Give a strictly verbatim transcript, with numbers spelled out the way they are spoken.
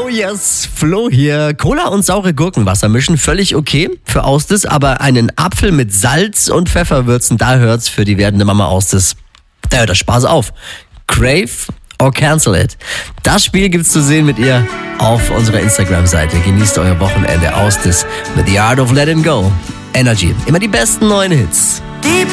yes, Flo hier. Cola und saure Gurkenwasser mischen, völlig okay für Austis, aber einen Apfel mit Salz und Pfeffer würzen, da hört's für die werdende Mama Austis. Da hört der Spaß auf. Crave or cancel it. Das Spiel gibt's zu sehen mit ihr auf unserer Instagram-Seite. Genießt euer Wochenende Austis mit The Art of Letting Go. Energy. Immer die besten neuen Hits.